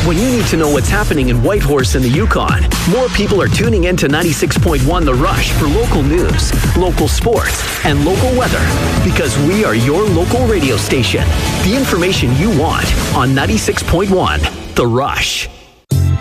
When you need to know what's happening in Whitehorse and the Yukon, more people are tuning in to 96.1 The Rush for local news, local sports, and local weather. Because we are your local radio station. The information you want on 96.1 The Rush.